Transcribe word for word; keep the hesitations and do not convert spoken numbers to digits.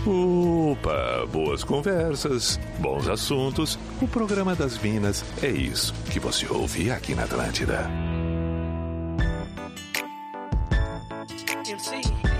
Opa, boas conversas, bons assuntos. O programa das Minas é isso que você ouve aqui na Atlântida. M C